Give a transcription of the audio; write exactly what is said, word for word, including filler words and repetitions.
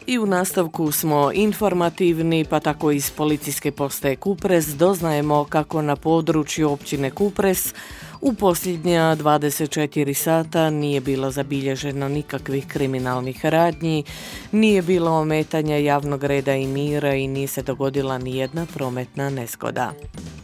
I u nastavku smo informativni, pa tako iz policijske postaje Kupres doznajemo kako na području općine Kupres u posljednja dvadeset četiri sata nije bilo zabilježeno nikakvih kriminalnih radnji, nije bilo ometanja javnog reda i mira i nije se dogodila ni jedna prometna nezgoda.